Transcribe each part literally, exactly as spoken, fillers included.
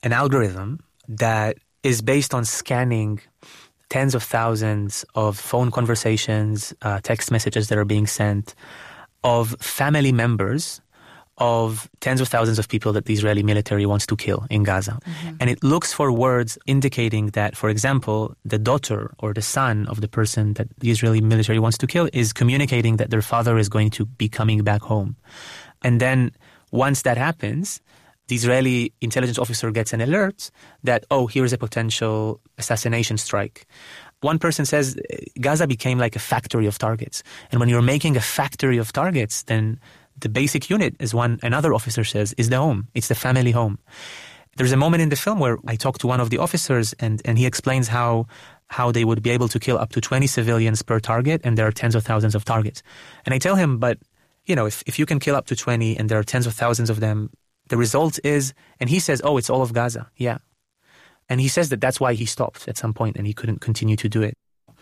an algorithm that is based on scanning tens of thousands of phone conversations, uh, text messages that are being sent, of family members of tens of thousands of people that the Israeli military wants to kill in Gaza. Mm-hmm. And it looks for words indicating that, for example, the daughter or the son of the person that the Israeli military wants to kill is communicating that their father is going to be coming back home. And then once that happens, the Israeli intelligence officer gets an alert that, oh, here's a potential assassination strike. One person says Gaza became like a factory of targets. And when you're making a factory of targets, then the basic unit, as one another officer says, is the home. It's the family home. There's a moment in the film where I talk to one of the officers and, and he explains how how they would be able to kill up to twenty civilians per target, and there are tens of thousands of targets. And I tell him, but, you know, if, if you can kill up to twenty and there are tens of thousands of them, the result is, and he says, oh, it's all of Gaza. Yeah. And he says that that's why he stopped at some point and he couldn't continue to do it.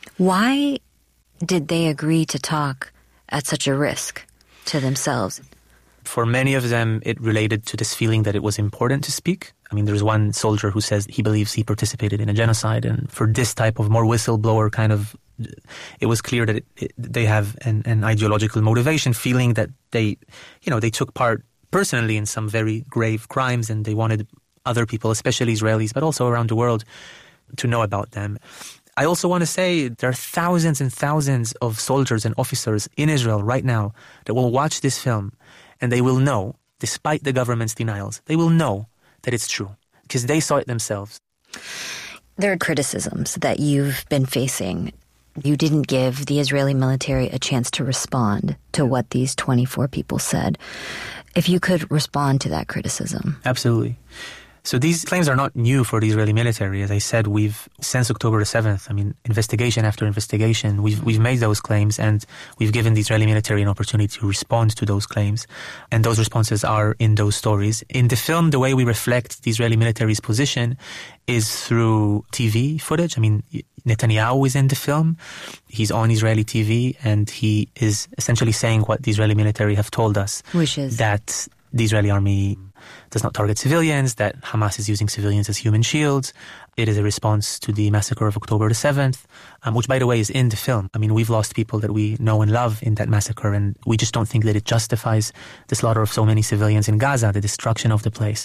Why did they agree to talk at such a risk to themselves? For many of them, it related to this feeling that it was important to speak. I mean, there's one soldier who says he believes he participated in a genocide, and for this type of more whistleblower kind of, it was clear that it, it, they have an, an ideological motivation, feeling that they, you know, they took part personally in some very grave crimes and they wanted other people, especially Israelis, but also around the world, to know about them. I also want to say there are thousands and thousands of soldiers and officers in Israel right now that will watch this film and they will know, despite the government's denials, they will know that it's true because they saw it themselves. There are criticisms that you've been facing. You didn't give the Israeli military a chance to respond to what these twenty-four people said. If you could respond to that criticism. Absolutely. So these claims are not new for the Israeli military. As I said, we've, since October the seventh, I mean, investigation after investigation, we've we've made those claims and we've given the Israeli military an opportunity to respond to those claims. And those responses are in those stories. In the film, the way we reflect the Israeli military's position is through T V footage. I mean, Netanyahu is in the film. He's on Israeli T V and he is essentially saying what the Israeli military have told us. Which is? That the Israeli army does not target civilians, that Hamas is using civilians as human shields. It is a response to the massacre of October the seventh, um, which, by the way, is in the film. I mean, we've lost people that we know and love in that massacre, and we just don't think that it justifies the slaughter of so many civilians in Gaza, the destruction of the place.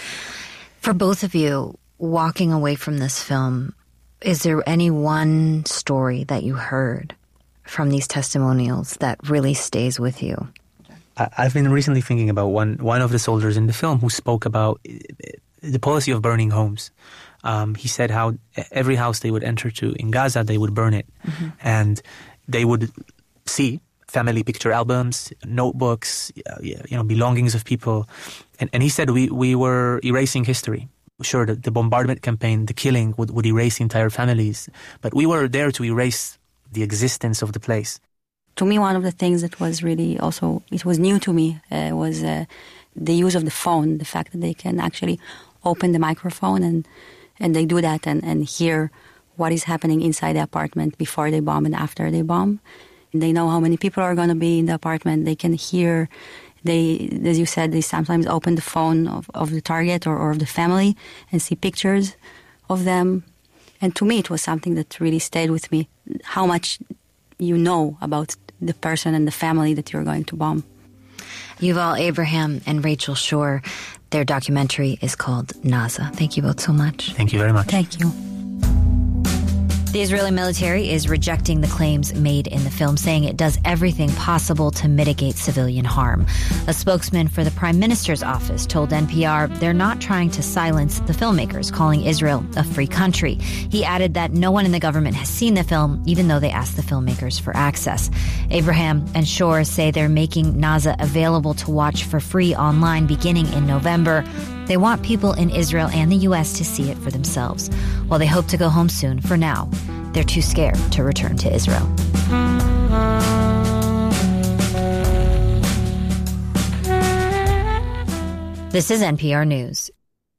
For both of you, walking away from this film, is there any one story that you heard from these testimonials that really stays with you? I've been recently thinking about one one of the soldiers in the film who spoke about the policy of burning homes. Um, he said how every house they would enter to in Gaza, they would burn it. Mm-hmm. And they would see family picture albums, notebooks, you know, belongings of people. And, and he said we, we were erasing history. Sure, the, the bombardment campaign, the killing would, would erase entire families. But we were there to erase the existence of the place. To me, one of the things that was really also, it was new to me, uh, was uh, the use of the phone, the fact that they can actually open the microphone and, and they do that and, and hear what is happening inside the apartment before they bomb and after they bomb. And they know how many people are going to be in the apartment. They can hear, they, as you said, they sometimes open the phone of, of the target or, or of the family and see pictures of them. And to me, it was something that really stayed with me, how much you know about the person and the family that you're going to bomb. Yuval Abraham and Rachel Shore, their documentary is called Naza. Thank you both so much. Thank you very much. Thank you. The Israeli military is rejecting the claims made in the film, saying it does everything possible to mitigate civilian harm. A spokesman for the Prime Minister's office told N P R they're not trying to silence the filmmakers, calling Israel a free country. He added that no one in the government has seen the film, even though they asked the filmmakers for access. Abraham and Shore say they're making Naza available to watch for free online beginning in November. They want people in Israel and the U S to see it for themselves. While they hope to go home soon, for now, they're too scared to return to Israel. This is N P R News.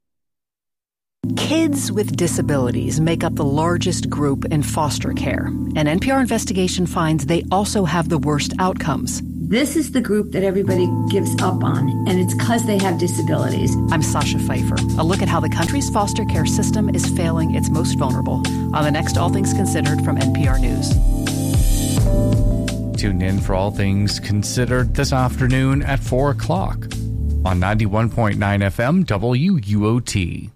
Kids with disabilities make up the largest group in foster care. An N P R investigation finds they also have the worst outcomes. This is the group that everybody gives up on, and it's because they have disabilities. I'm Sasha Pfeiffer. A look at how the country's foster care system is failing its most vulnerable on the next All Things Considered from N P R News. Tune in for All Things Considered this afternoon at four o'clock on ninety-one point nine F M W U O T.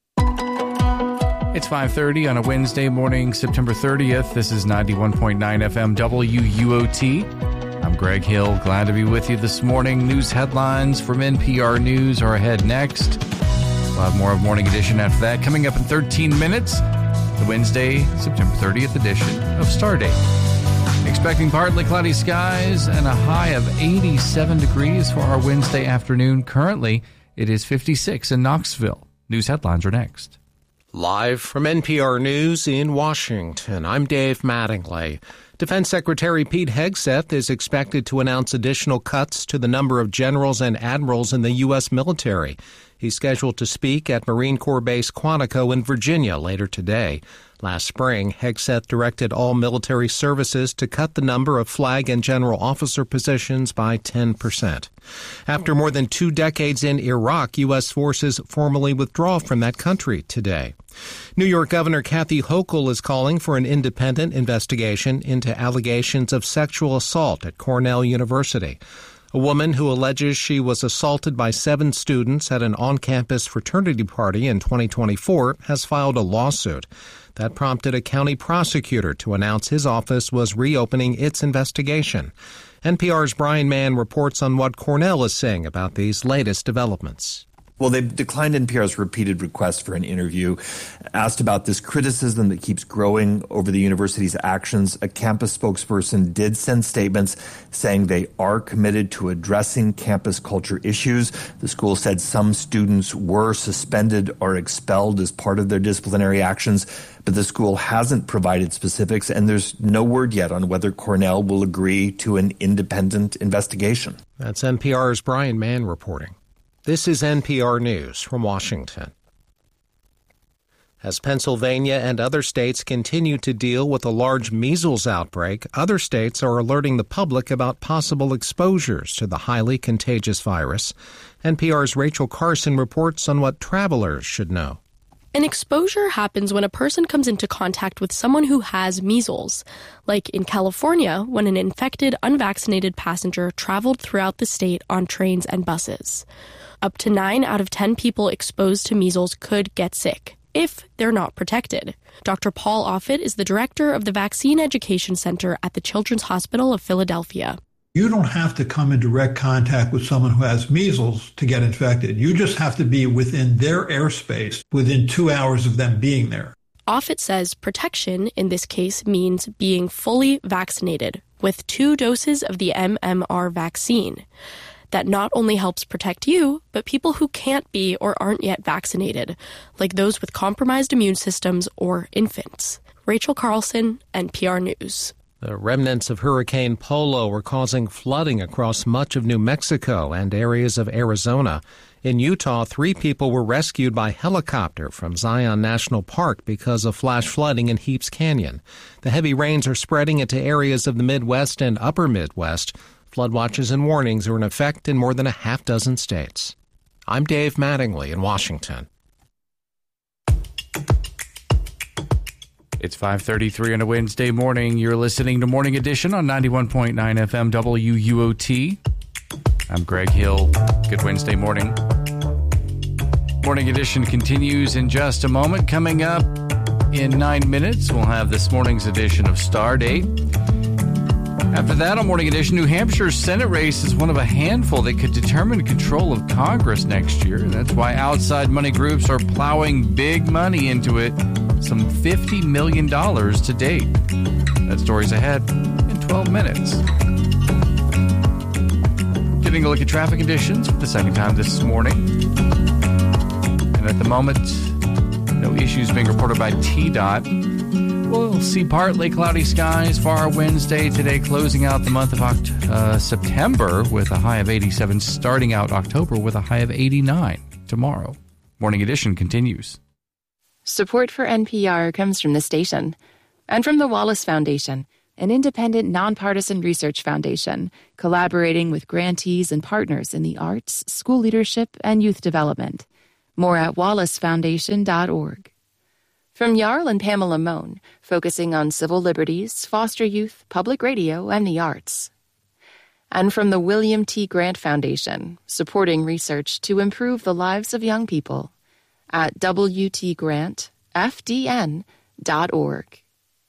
It's five thirty on a Wednesday morning, September thirtieth. This is ninety-one point nine F M W U O T. I'm Greg Hill. Glad to be with you this morning. News headlines from N P R News are ahead next. We'll have more of Morning Edition after that. Coming up in thirteen minutes, the Wednesday, September thirtieth edition of Stardate. Expecting partly cloudy skies and a high of eighty-seven degrees for our Wednesday afternoon. Currently, it is fifty-six in Knoxville. News headlines are next. Live from N P R News in Washington, I'm Dave Mattingly. Defense Secretary Pete Hegseth is expected to announce additional cuts to the number of generals and admirals in the U S military. He's scheduled to speak at Marine Corps Base Quantico in Virginia later today. Last spring, Hegseth directed all military services to cut the number of flag and general officer positions by ten percent. After more than two decades in Iraq, U S forces formally withdraw from that country today. New York Governor Kathy Hochul is calling for an independent investigation into allegations of sexual assault at Cornell University. A woman who alleges she was assaulted by seven students at an on-campus fraternity party in twenty twenty-four has filed a lawsuit. That prompted a county prosecutor to announce his office was reopening its investigation. N P R's Brian Mann reports on what Cornell is saying about these latest developments. Well, they've declined N P R's repeated request for an interview. Asked about this criticism that keeps growing over the university's actions, a campus spokesperson did send statements saying they are committed to addressing campus culture issues. The school said some students were suspended or expelled as part of their disciplinary actions, but the school hasn't provided specifics, and there's no word yet on whether Cornell will agree to an independent investigation. That's N P R's Brian Mann reporting. This is N P R News from Washington. As Pennsylvania and other states continue to deal with a large measles outbreak, other states are alerting the public about possible exposures to the highly contagious virus. N P R's Rachel Carson reports on what travelers should know. An exposure happens when a person comes into contact with someone who has measles, like in California when an infected, unvaccinated passenger traveled throughout the state on trains and buses. Up to nine out of ten people exposed to measles could get sick, if they're not protected. Doctor Paul Offit is the director of the Vaccine Education Center at the Children's Hospital of Philadelphia. You don't have to come in direct contact with someone who has measles to get infected. You just have to be within their airspace within two hours of them being there. Offit says protection in this case means being fully vaccinated with two doses of the M M R vaccine. That not only helps protect you, but people who can't be or aren't yet vaccinated, like those with compromised immune systems or infants. Rachel Carlson, N P R News. The remnants of Hurricane Polo are causing flooding across much of New Mexico and areas of Arizona. In Utah, three people were rescued by helicopter from Zion National Park because of flash flooding in Heaps Canyon. The heavy rains are spreading into areas of the Midwest and upper Midwest. Flood watches and warnings are in effect in more than a half dozen states. I'm Dave Mattingly in Washington. It's five thirty-three on a Wednesday morning. You're listening to Morning Edition on ninety-one point nine F M W U O T. I'm Greg Hill. Good Wednesday morning. Morning Edition continues in just a moment. Coming up in nine minutes, we'll have this morning's edition of Stardate. After that, on Morning Edition, New Hampshire's Senate race is one of a handful that could determine control of Congress next year. That's why outside money groups are plowing big money into it, some fifty million dollars to date. That story's ahead in twelve minutes. Getting a look at traffic conditions for the second time this morning. And at the moment, no issues being reported by T DOT. We'll see partly cloudy skies for our Wednesday today, closing out the month of Oct- uh, September with a high of eighty-seven, starting out October with a high of eighty-nine tomorrow. Morning Edition continues. Support for N P R comes from the station and from the Wallace Foundation, an independent, nonpartisan research foundation collaborating with grantees and partners in the arts, school leadership, and youth development. More at wallace foundation dot org. From Jarl and Pamela Mohn, focusing on civil liberties, foster youth, public radio, and the arts. And from the William T. Grant Foundation, supporting research to improve the lives of young people at w t grant f d n dot org.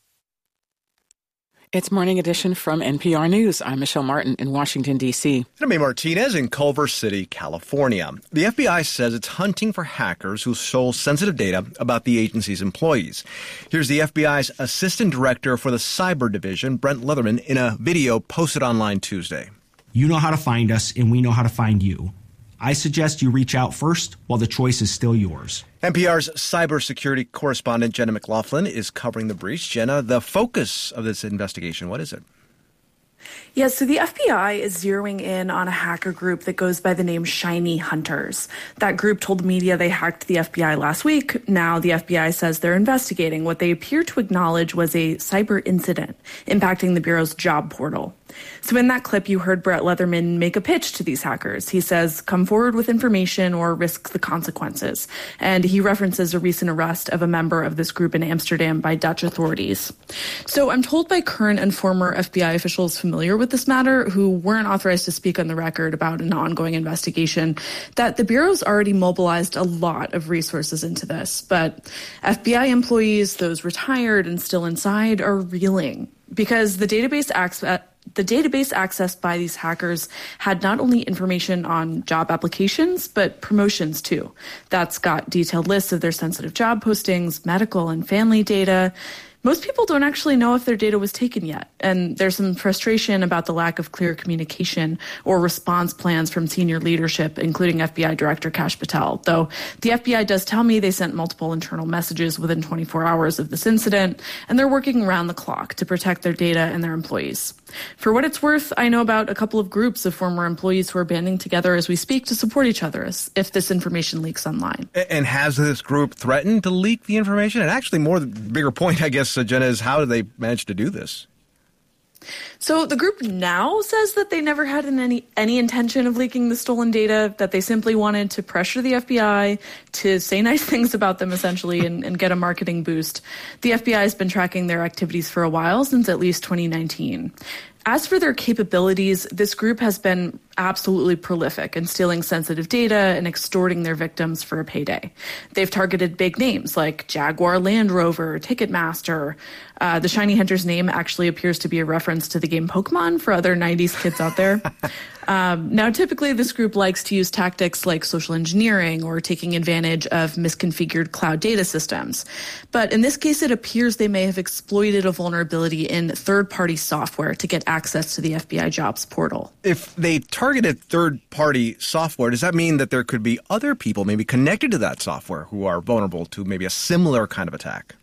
It's Morning Edition from N P R News. I'm Michelle Martin in Washington, D C. I'm Amy Martinez in Culver City, California. The F B I says it's hunting for hackers who stole sensitive data about the agency's employees. Here's the F B I's Assistant Director for the Cyber Division, Brent Leatherman, in a video posted online Tuesday. You know how to find us, and we know how to find you. I suggest you reach out first while the choice is still yours. N P R's cybersecurity correspondent Jenna McLaughlin is covering the breach. Jenna, the focus of this investigation, what is it? Yeah, so the F B I is zeroing in on a hacker group that goes by the name Shiny Hunters. That group told media they hacked the F B I last week. Now the F B I says they're investigating what they appear to acknowledge was a cyber incident impacting the Bureau's job portal. So in that clip, you heard Brett Leatherman make a pitch to these hackers. He says, come forward with information or risk the consequences. And he references a recent arrest of a member of this group in Amsterdam by Dutch authorities. So I'm told by current and former F B I officials familiar with this matter, who weren't authorized to speak on the record about an ongoing investigation, that the Bureau's already mobilized a lot of resources into this. But F B I employees, those retired and still inside, are reeling because the database access The database accessed by these hackers had not only information on job applications, but promotions too. That's got detailed lists of their sensitive job postings, medical and family data. Most people don't actually know if their data was taken yet, and there's some frustration about the lack of clear communication or response plans from senior leadership, including F B I Director Kash Patel, though the F B I does tell me they sent multiple internal messages within twenty-four hours of this incident, and they're working around the clock to protect their data and their employees. For what it's worth, I know about a couple of groups of former employees who are banding together as we speak to support each other if this information leaks online. And has this group threatened to leak the information? And actually, more the bigger point, I guess, uh, Jenna, is how did they manage to do this? So the group now says that they never had any any intention of leaking the stolen data, that they simply wanted to pressure the F B I to say nice things about them, essentially, and, and get a marketing boost. The F B I has been tracking their activities for a while, since at least twenty nineteen. As for their capabilities, this group has been absolutely prolific in stealing sensitive data and extorting their victims for a payday. They've targeted big names like Jaguar Land Rover, Ticketmaster. Uh, the Shiny Hunters name actually appears to be a reference to the game Pokemon for other nineties kids out there. Um, now, typically, this group likes to use tactics like social engineering or taking advantage of misconfigured cloud data systems. But in this case, it appears they may have exploited a vulnerability in third-party software to get access to the F B I jobs portal. If they targeted third-party software, does that mean that there could be other people maybe connected to that software who are vulnerable to maybe a similar kind of attack?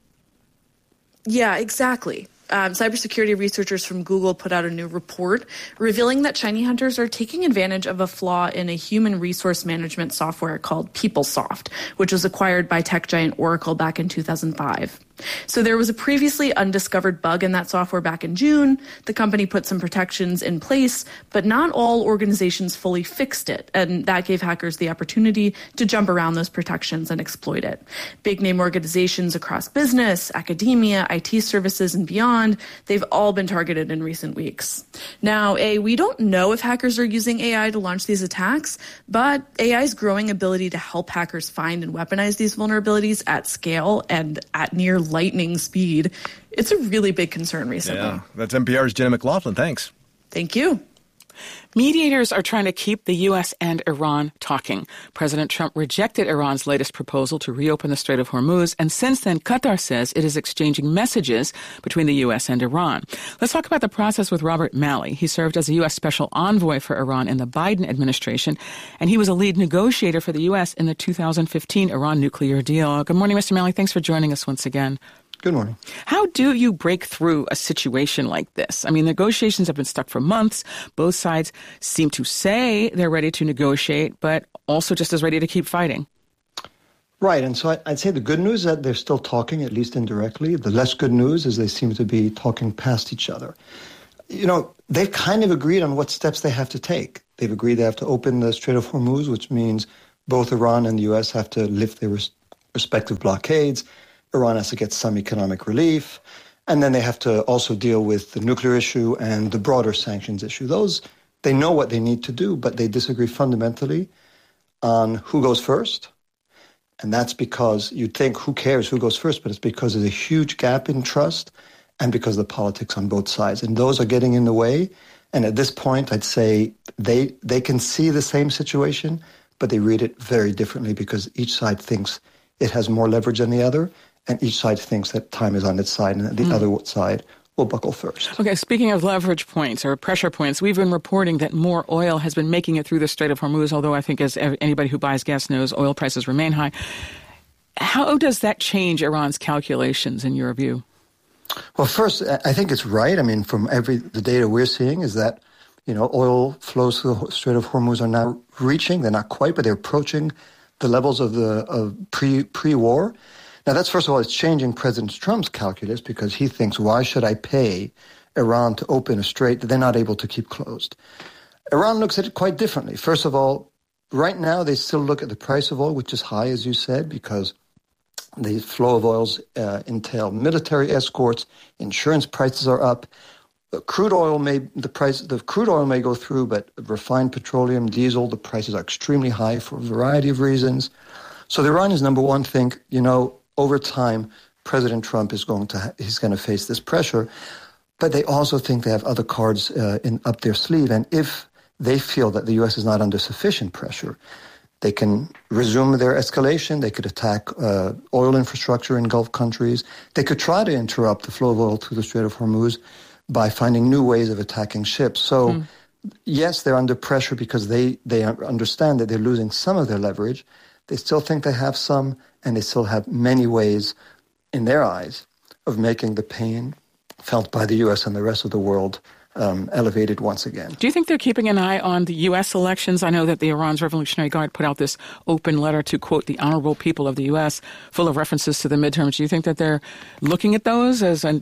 Yeah, exactly. Um, cybersecurity researchers from Google put out a new report revealing that Shiny Hunters are taking advantage of a flaw in a human resource management software called PeopleSoft, which was acquired by tech giant Oracle back in two thousand five. So there was a previously undiscovered bug in that software back in June. The company put some protections in place, but not all organizations fully fixed it, and that gave hackers the opportunity to jump around those protections and exploit it. Big name organizations across business, academia, I T services, and beyond, they've all been targeted in recent weeks. Now, A, we don't know if hackers are using A I to launch these attacks, but A I's growing ability to help hackers find and weaponize these vulnerabilities at scale and at near lightning speed, it's a really big concern recently. Yeah, that's N P R's Jenna McLaughlin. Thanks. Thank you. Mediators are trying to keep the U S and Iran talking. President Trump rejected Iran's latest proposal to reopen the Strait of Hormuz, and since then, Qatar says it is exchanging messages between the U S and Iran. Let's talk about the process with Robert Malley. He served as a U S special envoy for Iran in the Biden administration, and he was a lead negotiator for the U S in the two thousand fifteen Iran nuclear deal. Good morning, Mister Malley. Thanks for joining us once again. Good morning. How do you break through a situation like this? I mean, negotiations have been stuck for months. Both sides seem to say they're ready to negotiate, but also just as ready to keep fighting. Right, and so I'd say the good news is that they're still talking, at least indirectly. The less good news is they seem to be talking past each other. You know, they've kind of agreed on what steps they have to take. They've agreed they have to open the Strait of Hormuz, which means both Iran and the U S have to lift their res- respective blockades. Iran has to get some economic relief. And then they have to also deal with the nuclear issue and the broader sanctions issue. Those, they know what they need to do, but they disagree fundamentally on who goes first. And that's because you'd think, who cares who goes first? But it's because there's a huge gap in trust and because of the politics on both sides. And those are getting in the way. And at this point, I'd say they they can see the same situation, but they read it very differently because each side thinks it has more leverage than the other, and each side thinks that time is on its side and that the mm. other side will buckle first. Okay, speaking of leverage points or pressure points, we've been reporting that more oil has been making it through the Strait of Hormuz, although I think as anybody who buys gas knows, oil prices remain high. How does that change Iran's calculations in your view? Well, first, I think it's right. I mean, from every the data we're seeing is that, you know, oil flows through the Strait of Hormuz are now reaching, they're not quite, but they're approaching the levels of the of pre, pre-war. Now, that's, first of all, it's changing President Trump's calculus because he thinks, why should I pay Iran to open a strait that they're not able to keep closed? Iran looks at it quite differently. First of all, right now, they still look at the price of oil, which is high, as you said, because the flow of oils uh, entail military escorts, insurance prices are up. The crude oil may the price the crude oil may go through, but refined petroleum, diesel, the prices are extremely high for a variety of reasons. So the Iranians, number one, think, you know, over time, President Trump is going to ha- he's going to face this pressure, but they also think they have other cards uh, in up their sleeve. And if they feel that the U S is not under sufficient pressure, they can resume their escalation. They could attack uh, oil infrastructure in Gulf countries. They could try to interrupt the flow of oil through the Strait of Hormuz by finding new ways of attacking ships. So, mm. yes, they're under pressure because they, they understand that they're losing some of their leverage. They still think they have some, and they still have many ways, in their eyes, of making the pain felt by the U S and the rest of the world um, elevated once again. Do you think they're keeping an eye on the U S elections? I know that the Iran's Revolutionary Guard put out this open letter to, quote, the honorable people of the U S, full of references to the midterms. Do you think that they're looking at those as, and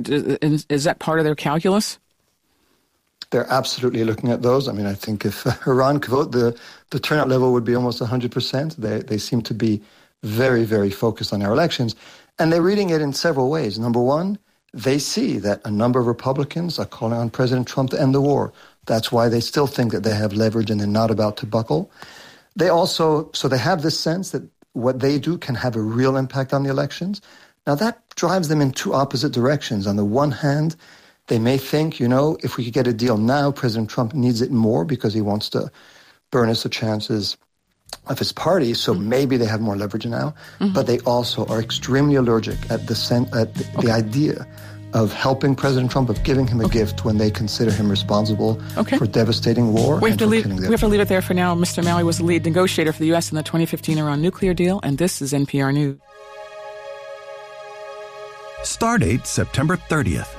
is that part of their calculus? They're absolutely looking at those. I mean, I think if Iran could vote, the, the turnout level would be almost one hundred percent. They, they seem to be very, very focused on our elections. And they're reading it in several ways. Number one, they see that a number of Republicans are calling on President Trump to end the war. That's why they still think that they have leverage and they're not about to buckle. They also, so they have this sense that what they do can have a real impact on the elections. Now, that drives them in two opposite directions. On the one hand, they may think, you know, if we could get a deal now, President Trump needs it more because he wants to burnish the chances of his party, so mm-hmm. maybe they have more leverage now. Mm-hmm. But they also are extremely allergic at the sen- at the, okay. the idea of helping President Trump, of giving him a okay. gift when they consider him responsible okay. for devastating war. We have, to leave, we have to leave it there for now. Mister Malley was the lead negotiator for the U S in the twenty fifteen Iran nuclear deal, and this is N P R News. Stardate September thirtieth.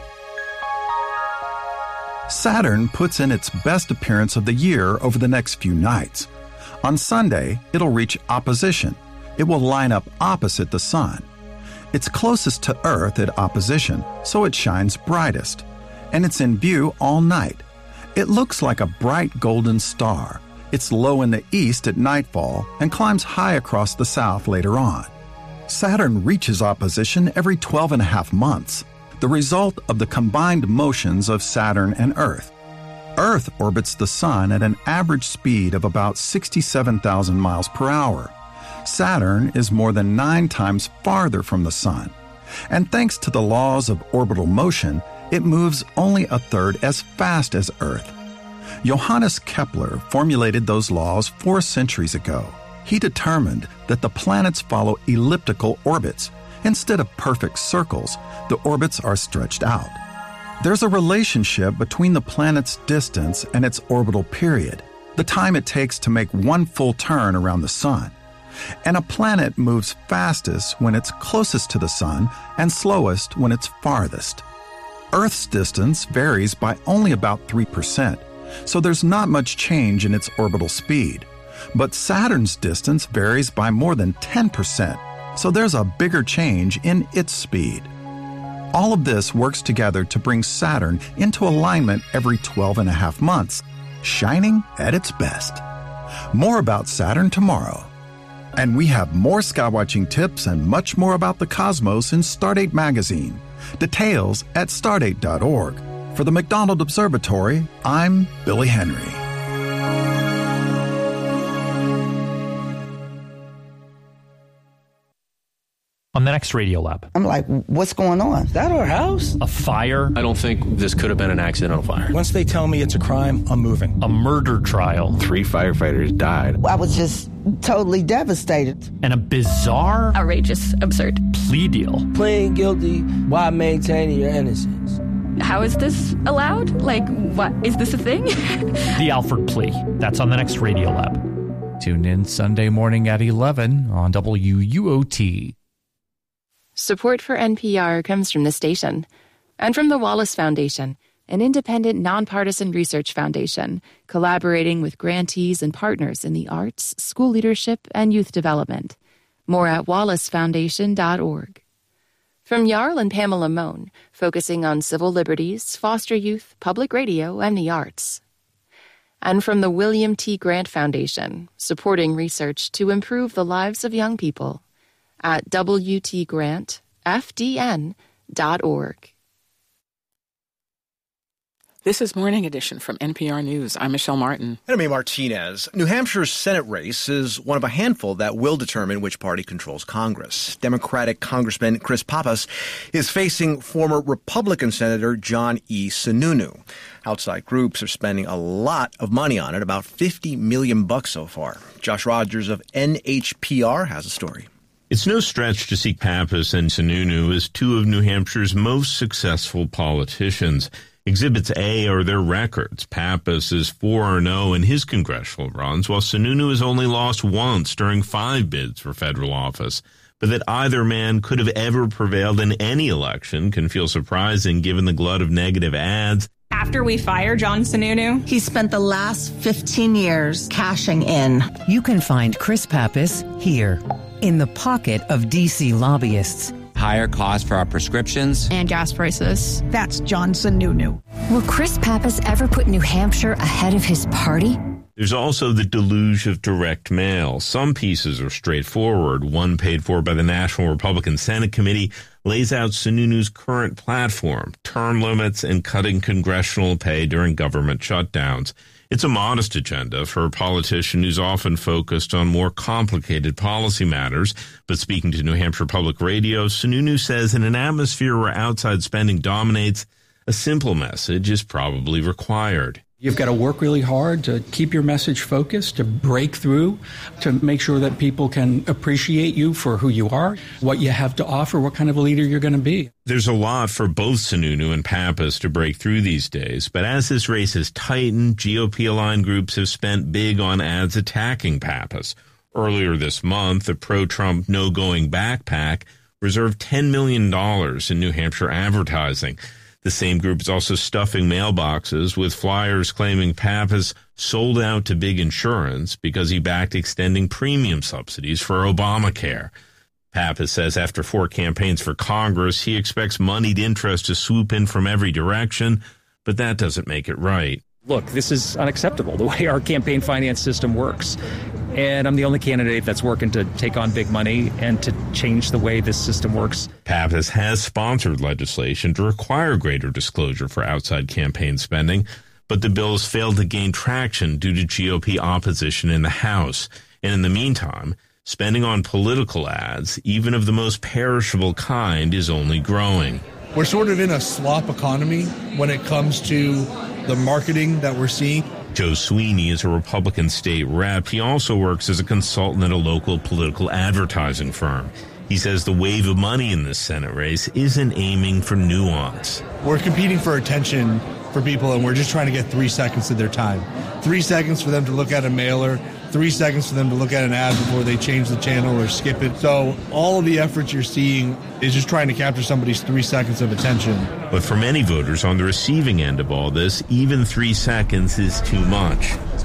Saturn puts in its best appearance of the year over the next few nights. On Sunday, it'll reach opposition. It will line up opposite the Sun. It's closest to Earth at opposition, so it shines brightest. And it's in view all night. It looks like a bright golden star. It's low in the east at nightfall and climbs high across the south later on. Saturn reaches opposition every twelve and a half months, the result of the combined motions of Saturn and Earth. Earth orbits the Sun at an average speed of about sixty-seven thousand miles per hour. Saturn is more than nine times farther from the Sun. And thanks to the laws of orbital motion, it moves only a third as fast as Earth. Johannes Kepler formulated those laws four centuries ago. He determined that the planets follow elliptical orbits. Instead of perfect circles, the orbits are stretched out. There's a relationship between the planet's distance and its orbital period, the time it takes to make one full turn around the Sun. And a planet moves fastest when it's closest to the Sun and slowest when it's farthest. Earth's distance varies by only about three percent, so there's not much change in its orbital speed. But Saturn's distance varies by more than ten percent, so there's a bigger change in its speed. All of this works together to bring Saturn into alignment every twelve and a half months, shining at its best. More about Saturn tomorrow. And we have more skywatching tips and much more about the cosmos in Stardate magazine. Details at stardate dot org. For the McDonald Observatory, I'm Billy Henry. On the next Radiolab. I'm like, what's going on? Is that our house? A fire? I don't think this could have been an accidental fire. Once they tell me it's a crime, I'm moving. A murder trial. Three firefighters died. I was just totally devastated. And a bizarre, outrageous, absurd plea deal. Pleading guilty while maintaining your innocence. How is this allowed? Like, what? Is this a thing? The Alford plea. That's on the next Radiolab. Tune in Sunday morning at eleven on W U O T. Support for N P R comes from the station and from the Wallace Foundation, an independent, nonpartisan research foundation collaborating with grantees and partners in the arts, school leadership, and youth development. More at wallace foundation dot org. From Jarl and Pamela Mohn, focusing on civil liberties, foster youth, public radio, and the arts. And from the William T. Grant Foundation, supporting research to improve the lives of young people. At W T grant F D N dot org. This is Morning Edition from N P R News. I'm Michelle Martin. And I'm Amy Martinez. New Hampshire's Senate race is one of a handful that will determine which party controls Congress. Democratic Congressman Chris Pappas is facing former Republican Senator John E. Sununu. Outside groups are spending a lot of money on it, about fifty million bucks so far. Josh Rogers of N H P R has a story. It's no stretch to see Pappas and Sununu as two of New Hampshire's most successful politicians. Exhibits A are their records. Pappas is four and oh in his congressional runs, while Sununu has only lost once during five bids for federal office. But that either man could have ever prevailed in any election can feel surprising given the glut of negative ads. After we fire John Sununu, he spent the last fifteen years cashing in. You can find Chris Pappas here, in the pocket of D C lobbyists. Higher costs for our prescriptions. And gas prices. That's John Sununu. Will Chris Pappas ever put New Hampshire ahead of his party? There's also the deluge of direct mail. Some pieces are straightforward. One paid for by the National Republican Senate Committee lays out Sununu's current platform, term limits and cutting congressional pay during government shutdowns. It's a modest agenda for a politician who's often focused on more complicated policy matters. But speaking to New Hampshire Public Radio, Sununu says in an atmosphere where outside spending dominates, a simple message is probably required. You've got to work really hard to keep your message focused, to break through, to make sure that people can appreciate you for who you are, what you have to offer, what kind of a leader you're going to be. There's a lot for both Sununu and Pappas to break through these days, but as this race has tightened, G O P-aligned groups have spent big on ads attacking Pappas. Earlier this month, the pro-Trump No Going Back PAC reserved ten million dollars in New Hampshire advertising. The same group is also stuffing mailboxes with flyers claiming Pappas sold out to big insurance because he backed extending premium subsidies for Obamacare. Pappas says after four campaigns for Congress, he expects moneyed interest to swoop in from every direction, but that doesn't make it right. Look, this is unacceptable, the way our campaign finance system works. And I'm the only candidate that's working to take on big money and to change the way this system works. Pappas has sponsored legislation to require greater disclosure for outside campaign spending, but the bill has failed to gain traction due to G O P opposition in the House. And in the meantime, spending on political ads, even of the most perishable kind, is only growing. We're sort of in a slop economy when it comes to the marketing that we're seeing. Joe Sweeney is a Republican state rep. He also works as a consultant at a local political advertising firm. He says the wave of money in this Senate race isn't aiming for nuance. We're competing for attention for people, and we're just trying to get three seconds of their time. Three seconds for them to look at a mailer, three seconds for them to look at an ad before they change the channel or skip it. So all of the efforts you're seeing is just trying to capture somebody's three seconds of attention. But for many voters on the receiving end of all this, even three seconds is too much.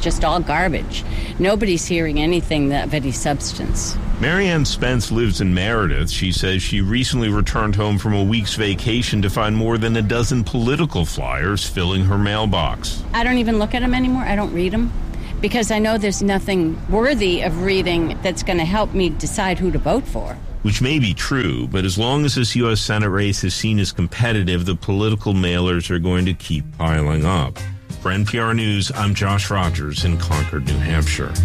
just all garbage. Nobody's hearing anything that of any substance. Marianne Spence lives in Meredith. She says she recently returned home from a week's vacation to find more than a dozen political flyers filling her mailbox. I don't even look at them anymore. I don't read them because I know there's nothing worthy of reading that's going to help me decide who to vote for. Which may be true, but as long as this U S Senate race is seen as competitive, the political mailers are going to keep piling up. For N P R News, I'm Josh Rogers in Concord, New Hampshire.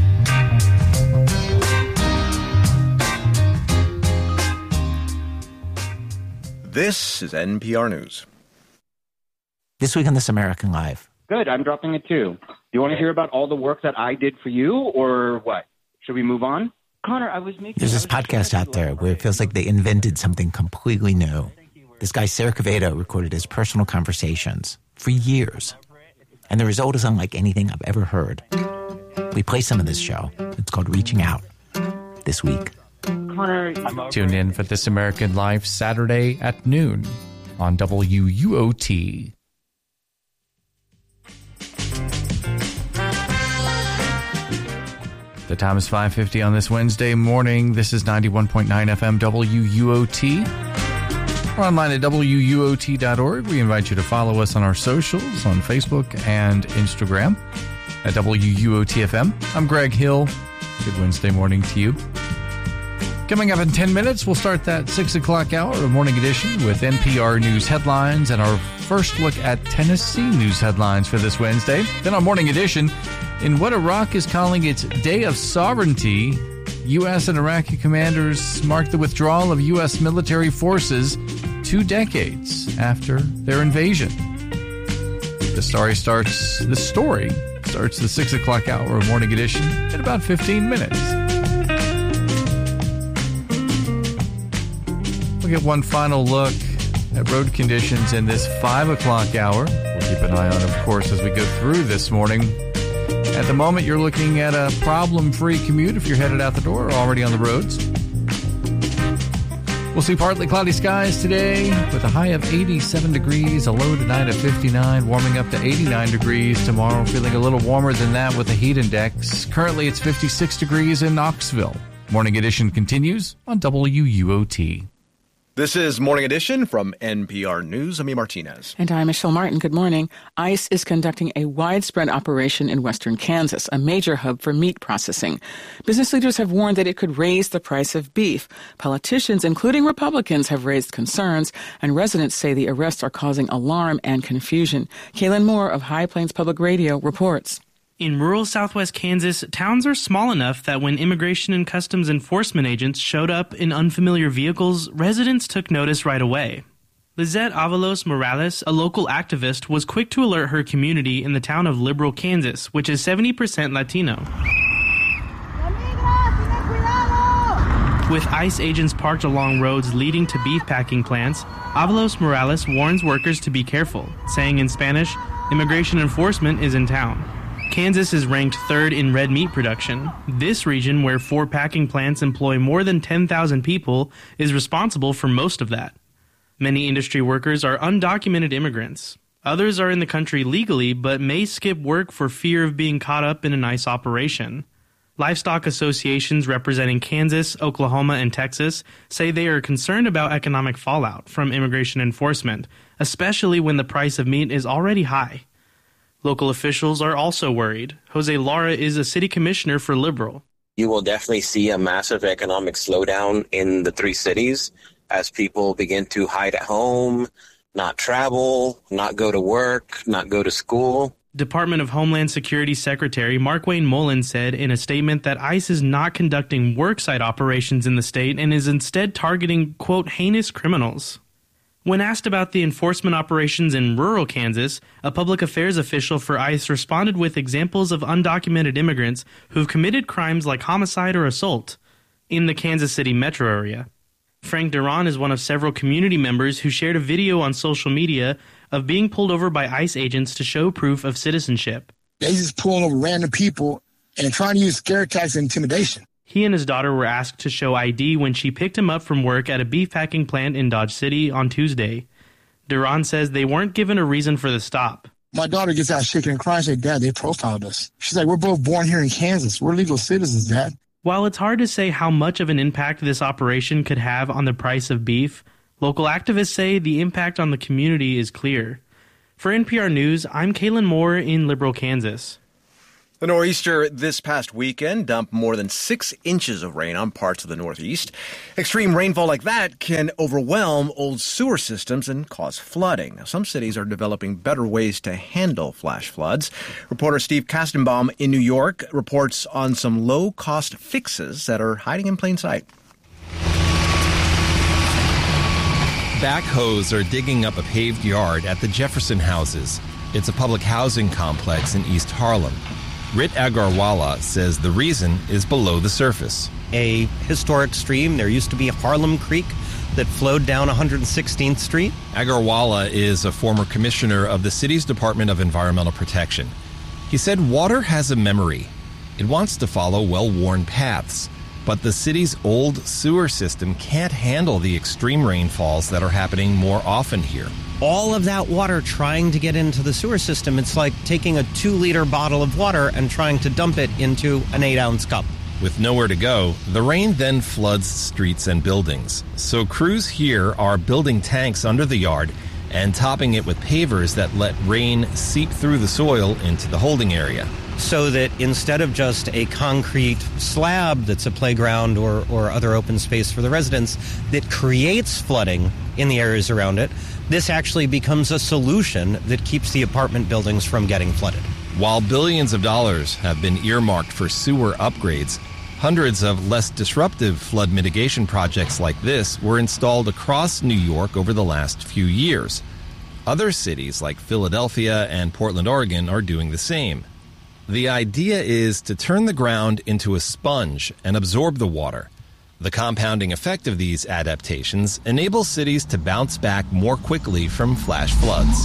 This is N P R News. This week on This American Life. Good, I'm dropping it too. Do you want to hear about all the work that I did for you, or what? Should we move on? Connor, I was making... There's this podcast out there where it feels like they invented something completely new. This guy, Sarah Quevedo, recorded his personal conversations for years. And the result is unlike anything I've ever heard. We play some of this show. It's called Reaching Out. This week. Connor, tune in for This American Life Saturday at noon on W U O T. The time is five fifty on this Wednesday morning. This is ninety-one point nine F M W U O T. We're online at W U O T dot org. We invite you to follow us on our socials on Facebook and Instagram at W U O T F M. I'm Greg Hill. Good Wednesday morning to you. Coming up in ten minutes, we'll start that six o'clock hour of Morning Edition with N P R News headlines and our first look at Tennessee news headlines for this Wednesday. Then on Morning Edition, in what Iraq is calling its Day of Sovereignty, U S and Iraqi commanders mark the withdrawal of U S military forces two decades after their invasion. The story starts, the story starts the six o'clock hour of Morning Edition in about fifteen minutes. We'll get one final look at road conditions in this five o'clock hour. We'll keep an eye on, of course, as we go through this morning. At the moment, you're looking at a problem-free commute if you're headed out the door or already on the roads. We'll see partly cloudy skies today with a high of eighty-seven degrees, a low tonight of fifty-nine, warming up to eighty-nine degrees tomorrow, feeling a little warmer than that with a heat index. Currently, it's fifty-six degrees in Knoxville. Morning Edition continues on W U O T. This is Morning Edition from N P R News. I'm E. Martinez. And I'm Michelle Martin. Good morning. ICE is conducting a widespread operation in western Kansas, a major hub for meat processing. Business leaders have warned that it could raise the price of beef. Politicians, including Republicans, have raised concerns, and residents say the arrests are causing alarm and confusion. Kaylin Moore of High Plains Public Radio reports. In rural southwest Kansas, towns are small enough that when Immigration and Customs Enforcement agents showed up in unfamiliar vehicles, residents took notice right away. Lizette Avalos Morales, a local activist, was quick to alert her community in the town of Liberal, Kansas, which is seventy percent Latino. With ICE agents parked along roads leading to beef packing plants, Avalos Morales warns workers to be careful, saying in Spanish, "Immigration enforcement is in town." Kansas is ranked third in red meat production. This region, where four packing plants employ more than ten thousand people, is responsible for most of that. Many industry workers are undocumented immigrants. Others are in the country legally, but may skip work for fear of being caught up in an ICE operation. Livestock associations representing Kansas, Oklahoma, and Texas say they are concerned about economic fallout from immigration enforcement, especially when the price of meat is already high. Local officials are also worried. Jose Lara is a city commissioner for Liberal. You will definitely see a massive economic slowdown in the three cities as people begin to hide at home, not travel, not go to work, not go to school. Department of Homeland Security Secretary Markwayne Mullen said in a statement that ICE is not conducting worksite operations in the state and is instead targeting, quote, heinous criminals. When asked about the enforcement operations in rural Kansas, a public affairs official for ICE responded with examples of undocumented immigrants who've committed crimes like homicide or assault in the Kansas City metro area. Frank Duran is one of several community members who shared a video on social media of being pulled over by ICE agents to show proof of citizenship. They just pulling over random people and trying to use scare tactics and intimidation. He and his daughter were asked to show I D when she picked him up from work at a beef packing plant in Dodge City on Tuesday. Duran says they weren't given a reason for the stop. My daughter gets out shaking and crying. She said, Dad, they profiled us. She's like, we're both born here in Kansas. We're legal citizens, Dad. While it's hard to say how much of an impact this operation could have on the price of beef, local activists say the impact on the community is clear. For N P R News, I'm Kaylin Moore in Liberal, Kansas. The nor'easter this past weekend dumped more than six inches of rain on parts of the Northeast. Extreme rainfall like that can overwhelm old sewer systems and cause flooding. Now, some cities are developing better ways to handle flash floods. Reporter Steve Kastenbaum in New York reports on some low-cost fixes that are hiding in plain sight. Backhoes are digging up a paved yard at the Jefferson Houses. It's a public housing complex in East Harlem. Rit Agarwala says the reason is below the surface. A historic stream. There used to be a Harlem Creek that flowed down one hundred sixteenth Street. Agarwala is a former commissioner of the city's Department of Environmental Protection. He said water has a memory. It wants to follow well-worn paths. But the city's old sewer system can't handle the extreme rainfalls that are happening more often here. All of that water trying to get into the sewer system, it's like taking a two-liter bottle of water and trying to dump it into an eight-ounce cup. With nowhere to go, the rain then floods streets and buildings. So crews here are building tanks under the yard and topping it with pavers that let rain seep through the soil into the holding area. So that instead of just a concrete slab that's a playground or, or other open space for the residents that creates flooding in the areas around it, this actually becomes a solution that keeps the apartment buildings from getting flooded. While billions of dollars have been earmarked for sewer upgrades, hundreds of less disruptive flood mitigation projects like this were installed across New York over the last few years. Other cities like Philadelphia and Portland, Oregon are doing the same. The idea is to turn the ground into a sponge and absorb the water. The compounding effect of these adaptations enables cities to bounce back more quickly from flash floods.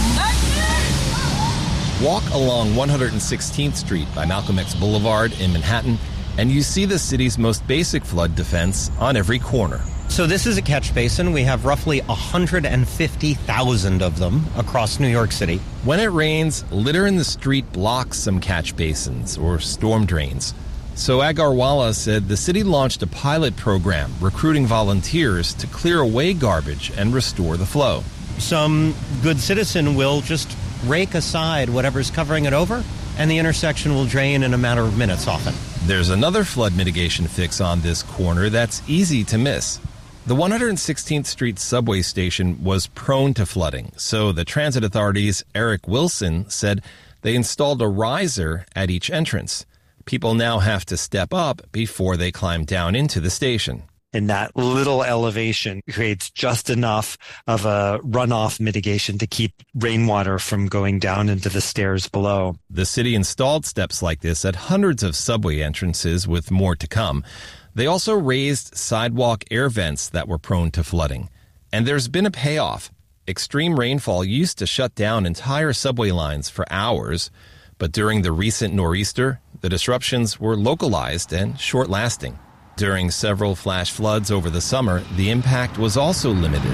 Walk along one hundred sixteenth Street by Malcolm X Boulevard in Manhattan, and you see the city's most basic flood defense on every corner. So this is a catch basin. We have roughly one hundred fifty thousand of them across New York City. When it rains, litter in the street blocks some catch basins or storm drains. So Agarwala said the city launched a pilot program recruiting volunteers to clear away garbage and restore the flow. Some good citizen will just rake aside whatever's covering it over, and the intersection will drain in a matter of minutes often. There's another flood mitigation fix on this corner that's easy to miss. The one hundred sixteenth Street subway station was prone to flooding, so the Transit Authority's Eric Wilson said they installed a riser at each entrance. People now have to step up before they climb down into the station. And that little elevation creates just enough of a runoff mitigation to keep rainwater from going down into the stairs below. The city installed steps like this at hundreds of subway entrances, with more to come. They also raised sidewalk air vents that were prone to flooding. And there's been a payoff. Extreme rainfall used to shut down entire subway lines for hours, but during the recent nor'easter, the disruptions were localized and short-lasting. During several flash floods over the summer, the impact was also limited.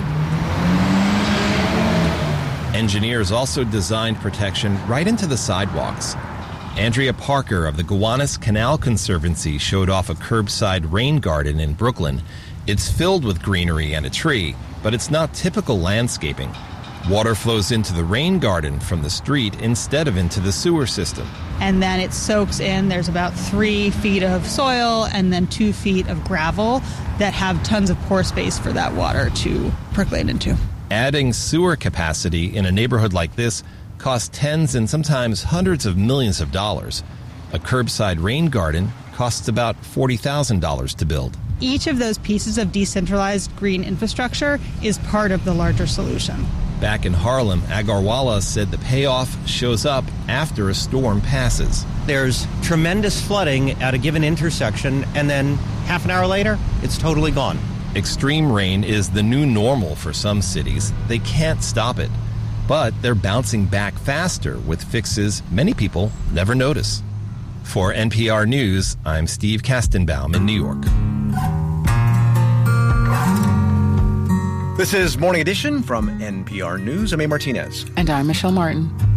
Engineers also designed protection right into the sidewalks. Andrea Parker of the Gowanus Canal Conservancy showed off a curbside rain garden in Brooklyn. It's filled with greenery and a tree, but it's not typical landscaping. Water flows into the rain garden from the street instead of into the sewer system. And then it soaks in. There's about three feet of soil and then two feet of gravel that have tons of pore space for that water to percolate into. Adding sewer capacity in a neighborhood like this costs tens and sometimes hundreds of millions of dollars. A curbside rain garden costs about forty thousand dollars to build. Each of those pieces of decentralized green infrastructure is part of the larger solution. Back in Harlem, Agarwala said the payoff shows up after a storm passes. There's tremendous flooding at a given intersection, and then half an hour later, it's totally gone. Extreme rain is the new normal for some cities. They can't stop it, but they're bouncing back faster with fixes many people never notice. For N P R News, I'm Steve Kastenbaum in New York. This is Morning Edition from N P R News. I'm A. Martinez. And I'm Michelle Martin.